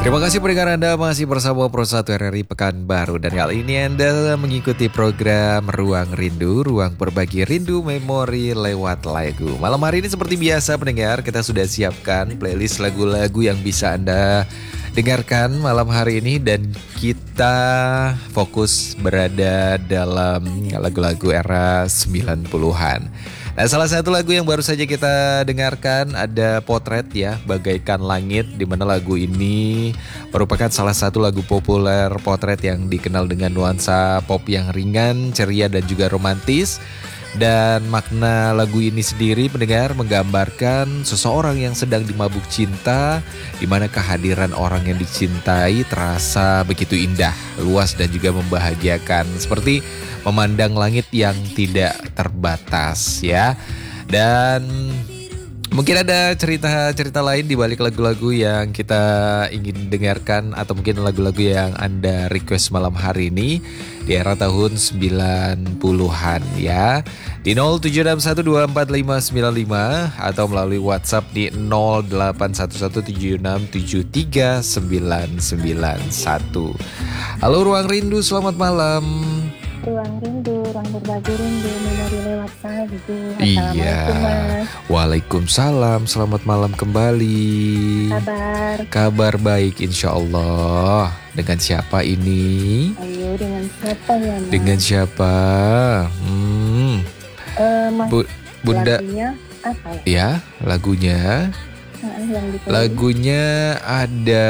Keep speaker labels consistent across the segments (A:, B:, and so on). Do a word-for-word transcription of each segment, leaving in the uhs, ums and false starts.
A: Terima kasih pendengar Anda masih bersama Pro satu R R I Pekanbaru. Dan kali ini Anda mengikuti program Ruang Rindu, Ruang Berbagi Rindu Memori lewat lagu. Malam hari ini seperti biasa pendengar, kita sudah siapkan playlist lagu-lagu yang bisa Anda dengarkan malam hari ini. Dan kita fokus berada dalam lagu-lagu era sembilan puluhan. Nah, salah satu lagu yang baru saja kita dengarkan ada Potret ya, Bagaikan Langit, di mana lagu ini merupakan salah satu lagu populer Potret yang dikenal dengan nuansa pop yang ringan, ceria dan juga romantis. Dan makna lagu ini sendiri pendengar menggambarkan seseorang yang sedang dimabuk cinta, di mana kehadiran orang yang dicintai terasa begitu indah, luas dan juga membahagiakan, seperti memandang langit yang tidak terbatas ya. Dan mungkin ada cerita-cerita lain di balik lagu-lagu yang kita ingin dengarkan, atau mungkin lagu-lagu yang Anda request malam hari ini di era tahun sembilan puluhan ya. Di nol tujuh enam satu dua empat lima sembilan lima atau melalui WhatsApp di nol delapan satu satu tujuh enam tujuh tiga sembilan sembilan satu. Halo Ruang Rindu, selamat malam.
B: Ruang Rindu, ruang berbagi rindu, memori lewat lagu.
A: Iya.
B: Mas.
A: Waalaikumsalam, selamat malam kembali.
B: Kabar?
A: Kabar baik insya Allah. Dengan siapa ini?
B: Ayo, dengan siapa ya Mas?
A: Dengan siapa? Hmm.
B: Uh, mas,
A: Bu, Bunda.
B: lagunya apa ya?
A: Ya, lagunya.
B: Nah, yang
A: Lagunya ada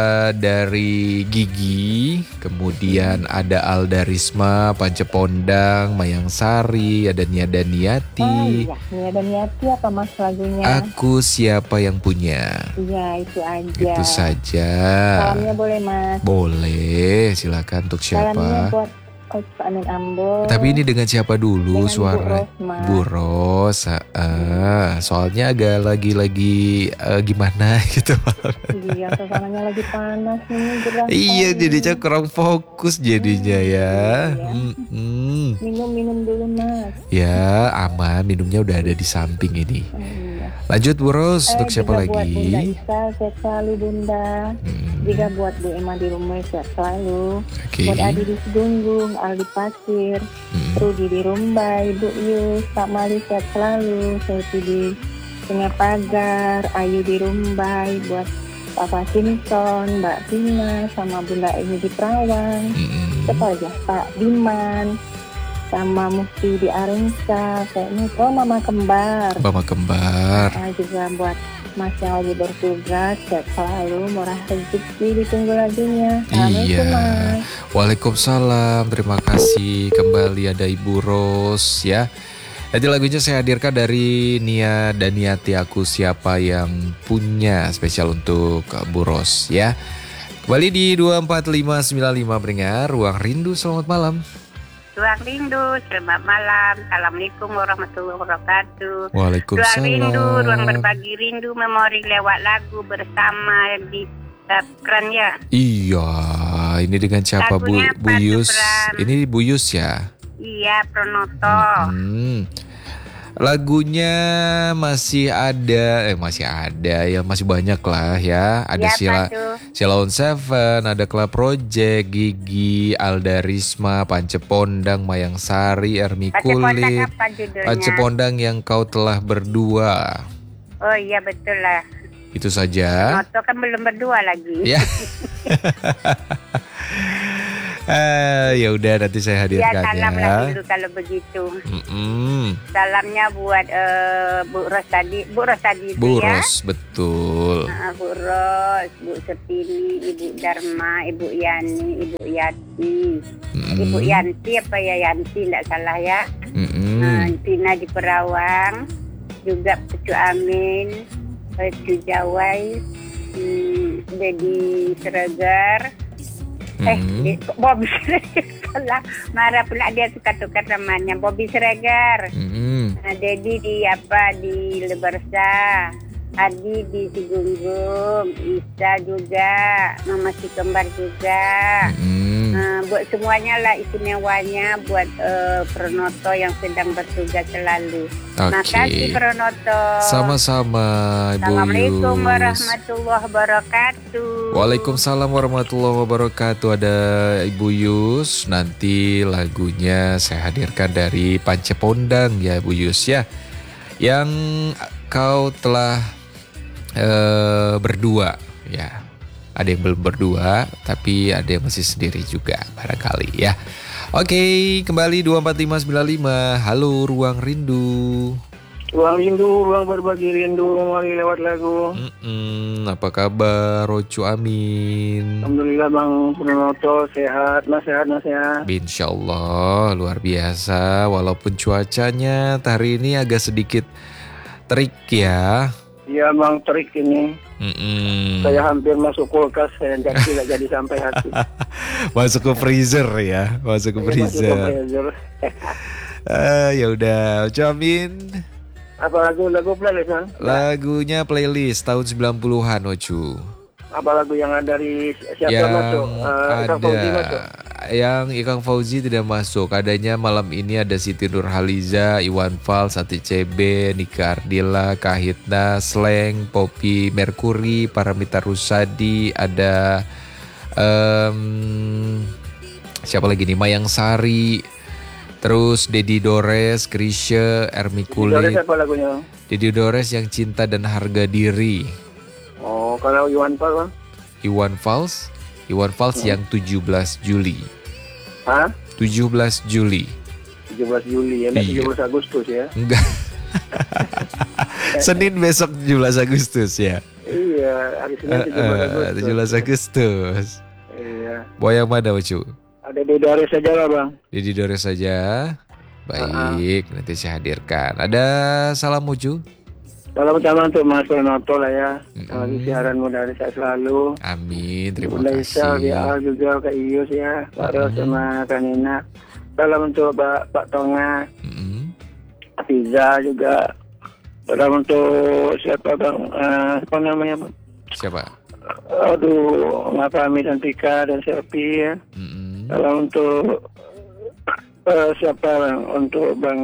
A: dari Gigi, kemudian hmm. ada Alda Risma, Pancepondang, Mayang Sari, ada Nia Daniati.
B: Oh iya, Nia Daniati apa Mas lagunya?
A: Aku Siapa Yang Punya.
B: Iya, itu aja.
A: Itu saja.
B: Salamnya boleh Mas?
A: Boleh, silakan untuk siapa?
B: Salamnya buat Coach Amin Ambo.
A: Tapi ini dengan siapa dulu
B: dengan
A: suara? Bu Ros. Uh, soalnya agak lagi-lagi uh, gimana gitu.
B: Iya, suasananya lagi panas nih.
A: Iya, jadinya kurang fokus jadinya hmm, ya.
B: Iya.
A: Hmm.
B: Minum-minum dulu Mas.
A: Ya, aman. Minumnya udah ada di samping ini.
B: Hmm.
A: Lanjut Bu Ros, eh, untuk siapa lagi?
B: Buat Bunda Isa, sehat selalu Bunda. Hmm. Juga buat Bu Emma di rumah, sehat selalu. Okay. Buat Adi di Sedunggung, Aldi Pasir, hmm. Rudi di Rumbai, Bu Yus, Pak Mali sehat selalu. Selvi di Sungai Pagar, Ayu di Rumbai, buat Papa Simpson, Mbak Tina, sama Bunda Emi di Perawang. Hmm. Siapa aja? Pak Diman, sama Mufti di Arenca, kayaknya oh Mama Kembar.
A: Mama Kembar.
B: Nah, juga buat Mas yang lagi bertugas, sehat selalu, murah rezeki, ditunggu lagunya.
A: Iya. Mas. Waalaikumsalam, terima kasih kembali ada Ibu Ros ya. Jadi lagunya saya hadirkan dari Nia Daniati, Aku Siapa Yang Punya, spesial untuk Bu Ros ya. Kembali di dua empat lima sembilan lima pendengar Ruang Rindu, selamat malam.
C: Ruang Rindu, selamat malam. Assalamualaikum warahmatullahi wabarakatuh.
A: Waalaikumsalam.
C: Ruang Rindu, ruang berbagi rindu, memori lewat lagu bersama di Sapran ya.
A: Iya, ini dengan siapa Bu, Bu Yus? Ini Bu Yus ya?
C: Iya, Pronoto.
A: Hmm. Lagunya masih ada, eh masih ada ya, masih banyak lah ya. Ada ya, Sila, Sila on Seven, ada Club Project, Gigi, Alda Risma, Pancepondang, Mayang Sari, Ermi Kulit. Pancepondang Yang Kau Telah Berdua.
C: Oh iya betul lah.
A: Itu saja.
C: Noto kan belum berdua lagi.
A: Ya. Ah, ya udah nanti saya hadirkan ya.
C: Salam lah dulu kalau begitu.
A: Mm-mm.
C: Salamnya buat uh, Bu Ros tadi, Bu Ros tadi
A: Bu
C: ya.
A: Ros betul.
C: Nah, Bu Ros, Bu Sepini, Ibu Dharma, Ibu Yani, Ibu Yati, mm-mm. Ibu Yanti apa ya Yanti tidak salah ya. Nah, Tina di Perawang, juga Pucu Amin, Pucu Jawai, hmm, Dedi Seregar. Eh, mm-hmm. Bobby Seregar. Marah pula dia suka tukar namanya. Bobby Seregar. Mm-hmm. Nah, Dedi di apa di Lebarsa. Adi di Sigunggung. Isa juga. Mama si Kembar juga. Mm-hmm. uh, buat semuanya lah istimewanya buat uh, Pranoto yang sedang bertugas selalu.
A: Okay.
C: Makasih Pranoto.
A: Sama-sama Ibu
C: Assalamualaikum
A: Yus.
C: warahmatullahi wabarakatuh.
A: Waalaikumsalam warahmatullahi wabarakatuh. Ada Ibu Yus. Nanti lagunya saya hadirkan dari Pancepondang ya Bu Yus ya. Yang kau telah uh, berdua ya. Ada yang belum berdua, tapi ada yang masih sendiri juga barangkali ya. Oke, kembali dua empat lima sembilan lima. Halo Ruang Rindu.
D: Ruang Rindu, ruang berbagi rindu, mari lewat lagu.
A: Mm-mm, apa kabar Rocu Amin?
D: Alhamdulillah Bang Pranoto sehat, mas sehat, mas sehat.
A: Insya Allah luar biasa. Walaupun cuacanya hari ini agak sedikit terik ya.
D: Iya Bang, terik ini.
A: Mm-mm.
D: Saya hampir masuk kulkas, saya tidak tidak jadi sampai hati.
A: Masuk ke freezer ya, masuk ke
D: Saya masuk ke
A: freezer.
D: freezer.
A: Ah, ya udah, Rocu Amin.
D: Apa lagu lagu playlist Bang?
A: Lagunya playlist tahun sembilan puluhan Ocu.
D: Apa lagu yang ada dari siapa
A: Yang
D: masuk? Uh, Ikang Fauzi masuk.
A: Yang Ikang Fauzi tidak masuk. Adanya malam ini ada Siti Nurhaliza, Iwan Fals, Ati C B, Nika Ardila, Kahitna, Sleng, Poppy Mercury, Paramita Rusadi, ada um, siapa lagi nih? Mayang Sari, terus Dedi Dores, Krisye, Ermi Kulit.
D: Dari siapa lagunya?
A: Dedi Dores yang Cinta dan Harga Diri.
D: Oh, kalau Iwan Fals Bang?
A: Iwan Fals, Iwan Fals
D: Hmm.
A: yang tujuh belas Juli.
D: Hah?
A: tujuh belas Juli.
D: tujuh belas Juli ya, enggak
A: Iya.
D: tujuh belas Agustus ya.
A: Enggak. Senin besok tujuh belas Agustus ya.
D: Iya, hari Senin tujuh belas Agustus.
A: tujuh belas Agustus.
D: Iya.
A: Boy yang mana Ocu?
D: Ada di Dores saja lah Bang.
A: Dedi Dores saja. Baik, nanti saya hadirkan. Ada salam Ocu?
D: Salam utama untuk Mas Pranoto lah ya.
A: Mm-mm.
D: Yang lagi siaran mudah sehat selalu.
A: Amin, terima
D: Bunda Isa,
A: kasih.
D: Bial juga Kak Iyus ya. Pak Ros
A: Mm-mm.
D: sama Kak Nina. Salam untuk Pak, Pak Tonga,
A: Mm-mm.
D: Tiza juga. Salam untuk siapa Bang? Uh, apa namanya Bang?
A: Siapa?
D: Aduh, Mbak Fahmi dan Tika dan Selfie ya.
A: Mm-mm.
D: Salam untuk uh, siapa Bang? Untuk Bang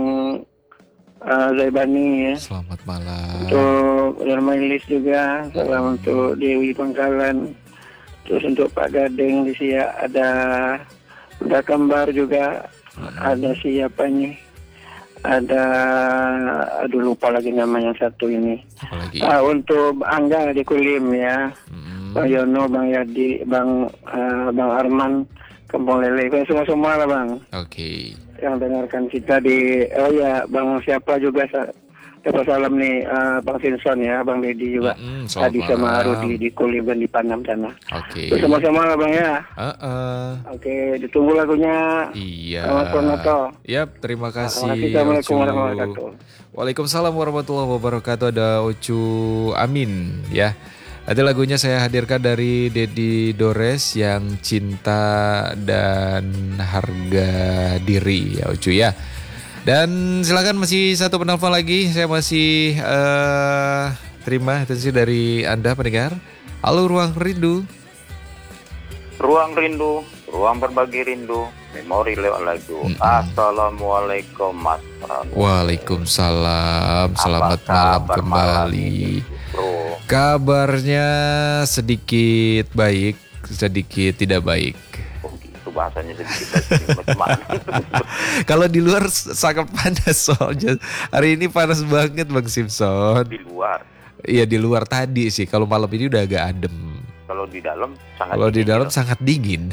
D: uh, Zaibani ya.
A: Selamat malam.
D: Untuk Darmailis juga, salam untuk Dewi Pangkalan. Terus untuk Pak Gading di sini ada Bunda Kembar juga, ada siapa nih? Ada, aduh lupa lagi namanya satu ini.
A: Apalagi?
D: Ah, untuk Angga di Kulim ya,
A: Mm-mm.
D: Bang Yono, Bang Yadi, Bang uh, Bang Arman, Kampung Lele, kayak semua-semua lah Bang.
A: Oke.
D: Yang dengarkan kita di, oh ya Bang siapa juga, dapat salam nih uh, Bang Sinson ya, Bang Dedi juga.
A: Mm-mm, selamat
D: Tadi sama
A: malam.
D: Rudi di Kulim dan di Panam sana.
A: Oke.
D: Terus sama-sama lah Bang ya.
A: Uh-uh.
D: Oke, ditunggu lagunya.
A: Iya.
D: Selamat Pranoto.
A: Yap, terima kasih.
D: Assalamualaikum
A: Ocu.
D: warahmatullahi wabarakatuh.
A: Waalaikumsalam warahmatullahi wabarakatuh. Ada Ocu Amin ya. Nanti lagunya saya hadirkan dari Dedi Dores yang Cinta dan Harga Diri ya Ocu ya. Dan silakan masih satu penelpon lagi. Saya masih uh, terima atensi dari Anda pendengar. Halo Ruang Rindu.
E: Ruang Rindu, ruang berbagi rindu, memori lewat lagu.
A: Mm-mm.
E: Assalamualaikum Mas Pranoto.
A: Waalaikumsalam. Selamat
E: Apa
A: malam
E: kabar malam
A: kembali.
E: ini, Bro?
A: Kabarnya sedikit baik, sedikit tidak baik.
E: Oh, gitu bahasanya sedikit sedikit macam
A: Kalau di luar sangat panas soalnya. Hari ini panas banget Bang Simpson.
E: di luar.
A: Iya di luar tadi sih. Kalau malam ini udah agak adem.
E: Kalau di dalam sangat
A: Kalau di
E: dingin,
A: dalam
E: gitu.
A: sangat dingin.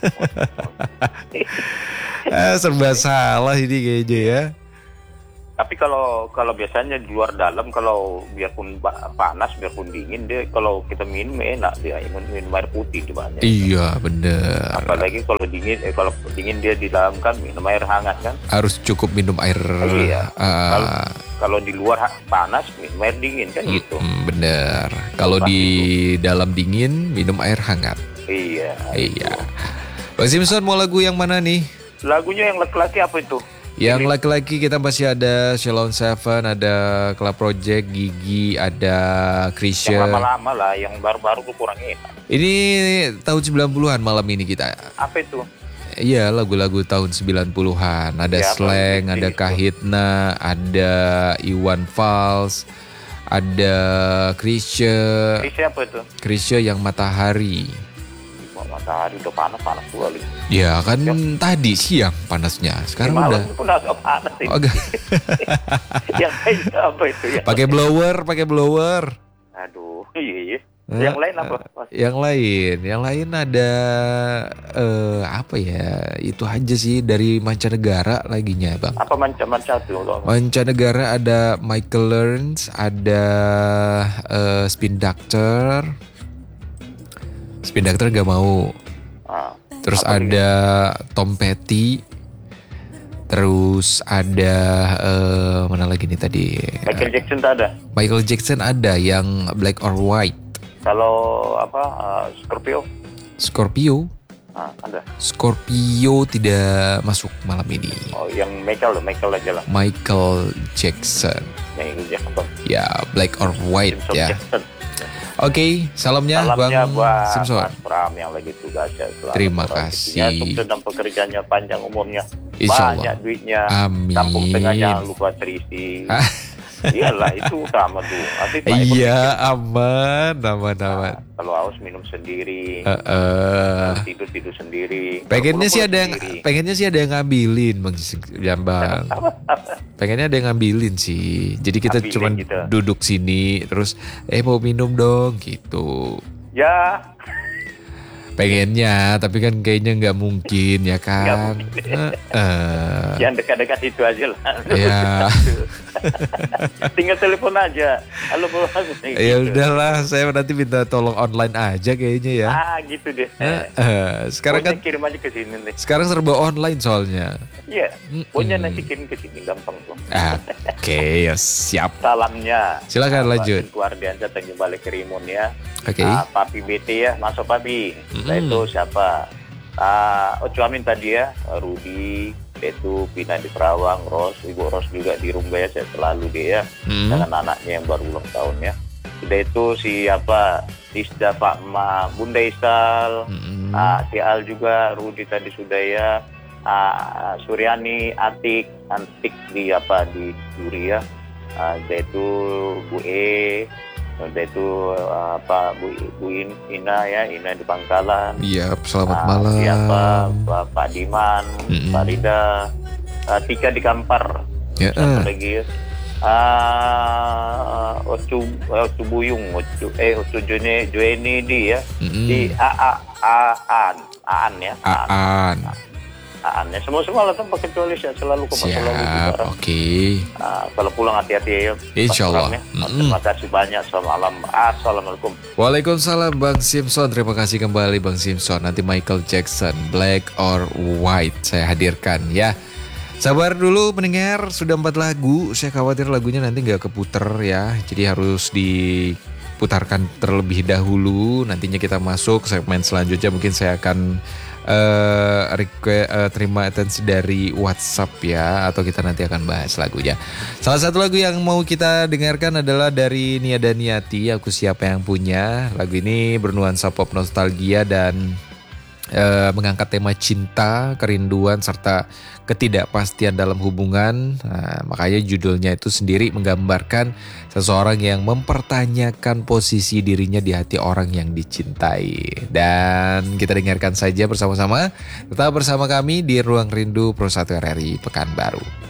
A: Ah, serba salah ini kayaknya ya.
E: Tapi kalau kalau biasanya di luar dalam, kalau biarpun ba- panas biarpun dingin, dia kalau kita minum enak, dia minum, minum air putih di banyak.
A: Iya bener.
E: Apalagi kalau dingin, eh, kalau dingin dia di dalam kan minum air hangat kan.
A: Harus cukup minum air.
E: Iya.
A: ah,
E: Kalau kalau di luar ha- panas minum air dingin kan gitu.
A: mm, bener. Kalau di dalam dingin minum air hangat.
E: Iya.
A: Iya. Bang Simpson mau lagu yang mana nih?
E: Lagunya yang laki-laki apa itu?
A: Yang laki-laki kita masih ada Shalom Seven, ada Club Project, Gigi, ada Krisye.
E: Yang lama-lama lah, yang baru-baru tuh kurang enak.
A: Ini tahun sembilan puluhan malam ini kita.
E: Apa itu?
A: iya lagu-lagu tahun sembilan puluhan. Ada ya, Slang, ada Kahitna, ada Iwan Fals, ada Krisya.
E: Krisya apa itu?
A: Krisya yang Matahari.
E: Matahari udah panas-panas pula nih.
A: Ya kan ya. Tadi siang panasnya, sekarang
E: ya,
A: udah.
E: Udah agak panas ini.
A: Oh,
E: yang lainnya apa itu ya?
A: Pakai blower, pakai blower.
E: Aduh, iya iya. Yang lain apa? Mas?
A: Yang lain, yang lain ada uh, apa ya? Itu aja sih dari mancanegara laginya, Bang.
E: Apa manca-manca tuh?
A: Mancanegara ada Michael Learns, ada uh, Spin Doctor. Spin Doctor gak mau. Ah, Terus ada ini? Tom Petty. Terus ada uh, mana lagi nih tadi?
E: Michael Jackson tak ada?
A: Michael Jackson ada yang Black or White.
E: Kalau apa uh, Scorpio?
A: Scorpio?
E: Ah, ada.
A: Scorpio tidak masuk malam ini.
E: Oh, yang Michael loh, Michael aja lah.
A: Michael Jackson.
E: Michael Jackson.
A: Ya, Black or White Simpson ya. Jackson. Oke, okay, salamnya,
E: salamnya
A: Bang
E: buat
A: Simpson.
E: Mas Pram yang lagi tugas ya.
A: Terima kasih.
E: Ya, sukses dan pekerjaannya panjang umurnya.
A: Insya Allah.
E: Banyak duitnya.
A: Amin.
E: Kampung tengah jangan lupa terisi. Iyalah itu utama tuh. Nanti
A: iya aman, aman, aman.
E: Nah, kalau haus minum sendiri,
A: uh, uh.
E: tidur tidur sendiri.
A: Pengennya sih ada yang, pengennya sih ada yang ngambilin, Bang Jambang. Pengennya ada yang ngambilin sih. Jadi kita
E: ngambilin
A: cuma
E: gitu.
A: Duduk sini, terus eh mau minum dong gitu.
E: Ya.
A: Pengennya, tapi kan kayaknya nggak mungkin ya kan.
E: Uh, uh. Yang dekat-dekat itu aja lah.
A: Ya.
E: Tinggal telepon aja. Halo bos. Gitu.
A: Ya udahlah, saya nanti minta tolong online aja kayaknya ya.
E: Ah gitu deh.
A: Uh, uh. Sekarang kan
E: kirim aja ke sini nih.
A: Sekarang serba online soalnya.
E: Iya. Pokoknya nanti kirim ke sini gampang tuh.
A: Oke, okay, ya siap.
E: Salamnya.
A: Silakan lanjut.
E: Keluarga Tanjung Balai Kerimun ya.
A: Oke. Okay.
E: Uh, Papi B T ya, masuk Papi. Mm-hmm. Itu siapa? Uh, Ocu Amin tadi ya, Rudi, itu Pina di Perawang, Ros, Ibu Ros juga di Rumba ya, saya selalu dia ya, mm-hmm. dengan anaknya yang baru ulang tahun ya. Sudah itu siapa? Isda Pak Ma, Bunda Isal, mm-hmm. uh, si Al juga, Rudi tadi sudah ya, uh, Suryani, Atik, Antik di apa di Duri ya, uh, itu Bu E. Udah itu uh, apa Bu, Bu Ina ya, Ina di Pangkalan.
A: Iya, selamat uh, malam.
E: Siapa Pak Diman, mm-hmm. Pak Rida, uh, Tika di Kampar.
A: Ya.
E: Siapa uh. lagi ya? Uh, Ocu, Ocu Buyung, Ocu, eh Ocu Joeni, Joeni di ya, mm-hmm. di A A A Aan, Aan ya.
A: Aan.
E: Aannya semua semua lah tanpa kecuali saya selalu ke
A: Siap, oke. Okay.
E: Nah, kalau pulang hati-hati ya.
A: Insya Allah.
E: Mm-hmm. Terima kasih banyak. Assalamualaikum.
A: Waalaikumsalam Bang Simpson. Terima kasih kembali Bang Simpson. Nanti Michael Jackson, Black or White saya hadirkan ya. Sabar dulu pendengar, sudah empat lagu. Saya khawatir lagunya nanti nggak keputer ya. Jadi harus diputarkan terlebih dahulu. Nantinya kita masuk segmen selanjutnya. Mungkin saya akan Uh, request, uh, terima atensi dari WhatsApp ya, atau kita nanti akan bahas lagunya. Salah satu lagu yang mau kita dengarkan adalah dari Nia Daniati, Aku Siapa Yang Punya. Lagu ini bernuansa pop nostalgia dan uh, mengangkat tema cinta, kerinduan serta ketidakpastian dalam hubungan. Nah, makanya judulnya itu sendiri menggambarkan seseorang yang mempertanyakan posisi dirinya di hati orang yang dicintai. Dan kita dengarkan saja bersama-sama. Tetap bersama kami di Ruang Rindu Pro satu R R I Pekanbaru.